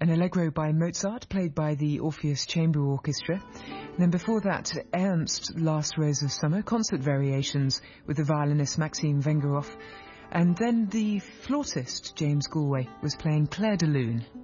an allegro by Mozart, played by the Orpheus Chamber Orchestra. And then before that, Ernst, Last Rose of Summer, concert variations with the violinist Maxime Vengerov. And then the flautist, James Galway, was playing Clair de Lune.